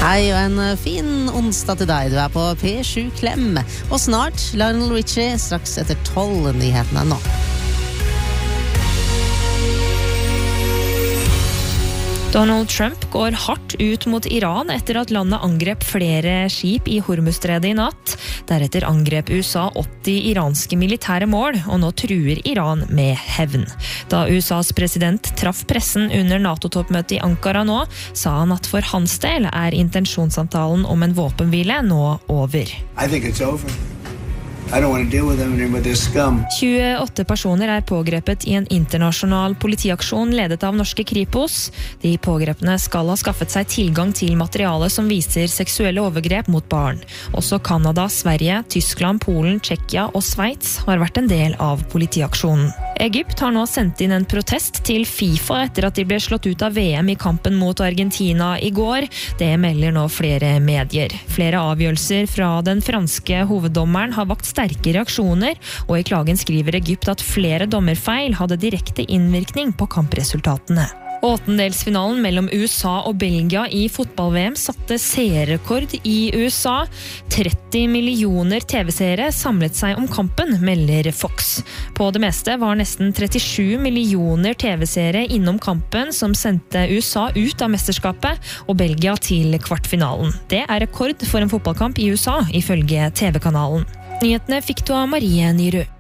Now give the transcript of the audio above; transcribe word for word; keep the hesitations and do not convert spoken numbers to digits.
Hei og en fin onsdag til deg. Du er på P sju Klem. Og snart Lionel Richie, straks etter tolv nyhetene nå. Donald Trump går hardt ut mot Iran etter at landet angrep flere skip i Hormuzstredet i natt. Deretter angrep U S A åtti iranske militære mål, og nå truer Iran med hevn. Da U S A's president traff pressen under NATO-toppmøtet i Ankara nå, sa han at for hans del er intensjonssamtalen om en våpenhvile nå over. I think it's over. I don't want to deal with them anymore, they're scum. tjueåtte personer er pågrepet i en internasjonal politiaksjon ledet av norske Kripos. De pågrepne skal ha skaffet seg tilgang til materiale som viser seksuelle overgrep mot barn. Også Kanada, Sverige, Tyskland, Polen, Tsjekkia og Sveits har vært en del av politiaksjonen. Egypt har nå sendt inn en protest til FIFA etter at de ble slått ut av V M i kampen mot Argentina i går. Det melder nå flere medier. Flere avgjørelser fra den franske hoveddommeren har vakt sterke reaksjoner, og i klagen skriver Egypt at flere dommerfeil hadde direkte innvirkning på kampresultatene. Åttendelsfinalen mellom U S A og Belgia i fotball-V M satte seerrekord i U S A. tretti millioner T V-seere samlet seg om kampen, melder Fox. På det meste var nesten trettisju millioner T V-seere innom kampen som sendte U S A ut av mesterskapet og Belgia til kvartfinalen. Det er rekord for en fotballkamp i U S A, ifølge T V-kanalen. Nyhetene fikk du av Marie Nyrud.